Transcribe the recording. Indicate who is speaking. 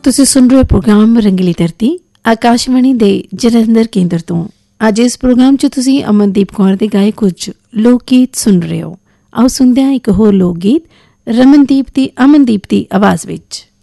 Speaker 1: ਤੁਸੀਂ ਸੁਣ ਰਹੇ ਹੋ ਪ੍ਰੋਗਰਾਮ ਰੰਗੀਲੀ ਧਰਤੀ ਆਕਾਸ਼ਵਾਣੀ ਦੇ ਜਲੰਧਰ ਕੇਂਦਰ ਤੋਂ। ਅੱਜ ਇਸ ਪ੍ਰੋਗਰਾਮ 'ਚ ਤੁਸੀਂ ਅਮਨਦੀਪ ਕੌਰ ਦੇ ਗਾਏ ਕੁਝ ਲੋਕ ਗੀਤ ਸੁਣ ਰਹੇ ਹੋ। ਆਓ ਸੁਣਦੇ ਹਾਂ ਇੱਕ ਹੋਰ ਲੋਕ ਗੀਤ ਅਮਨਦੀਪ ਦੀ ਆਵਾਜ਼ ਵਿੱਚ।